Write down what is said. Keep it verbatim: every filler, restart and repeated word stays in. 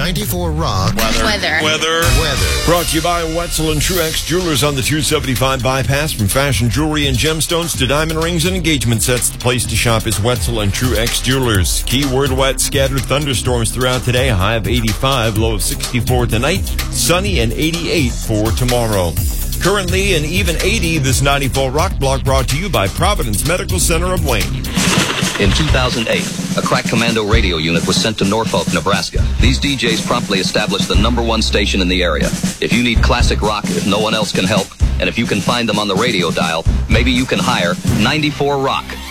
ninety-four Rock. Weather. Weather. Weather. Weather. Brought to you by Wetzel and Truex Jewelers on the two seventy-five bypass. From fashion jewelry and gemstones to diamond rings and engagement sets, the place to shop is Wetzel and Truex Jewelers. Keyword wet, scattered thunderstorms throughout today. High of eighty-five, low of sixty-four tonight. Sunny and eighty-eight for tomorrow. Currently an even eighty, this ninety-four Rock Block brought to you by Providence Medical Center of Wayne. In two thousand eight, a crack commando radio unit was sent to Norfolk, Nebraska. These D Js promptly established the number one station in the area. If you need classic rock, if no one else can help, and if you can find them on the radio dial, maybe you can hire ninety-four Rock.